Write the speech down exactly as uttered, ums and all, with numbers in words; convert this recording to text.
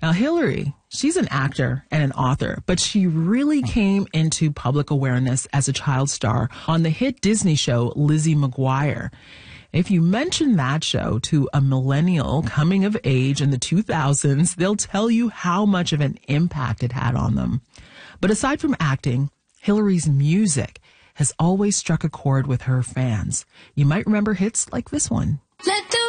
Now, Hillary, she's an actor and an author, but she really came into public awareness as a child star on the hit Disney show Lizzie McGuire. If you mention that show to a millennial coming of age in the two thousands, they'll tell you how much of an impact it had on them. But aside from acting, Hillary's music has always struck a chord with her fans. You might remember hits like this one. Let the